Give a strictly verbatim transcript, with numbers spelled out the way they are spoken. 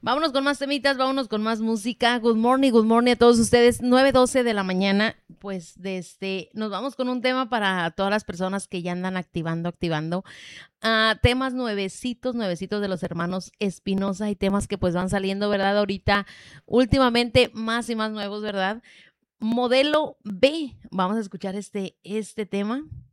Vámonos con más temitas, vámonos con más música. Good morning, good morning a todos ustedes. nueve doce de la mañana, pues desde, nos vamos con un tema para todas las personas que ya andan activando, activando. Uh, temas nuevecitos, nuevecitos de los hermanos Espinosa y temas que pues van saliendo, ¿verdad? Ahorita, últimamente, más y más nuevos, ¿verdad? Modelo B. Vamos a escuchar este, este tema.